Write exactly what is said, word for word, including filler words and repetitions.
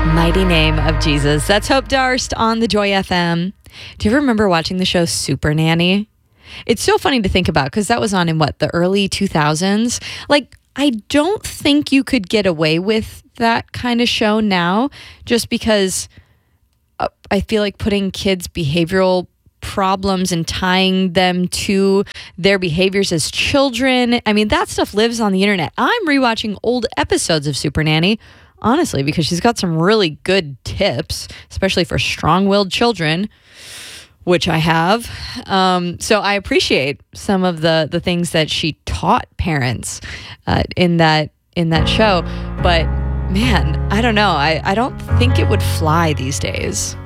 Mighty name of Jesus. That's Hope Darst on the Joy F M. Do you ever remember watching the show Super Nanny? It's so funny to think about because that was on in what, the early two thousands? Like, I don't think you could get away with that kind of show now just because uh, I feel like putting kids' behavioral problems and tying them to their behaviors as children. I mean, that stuff lives on the internet. I'm rewatching old episodes of Super Nanny, honestly, because she's got some really good tips, especially for strong-willed children, which I have. Um, so I appreciate some of the the things that she taught parents uh, in that in that show. But man, I don't know. I, I don't think it would fly these days.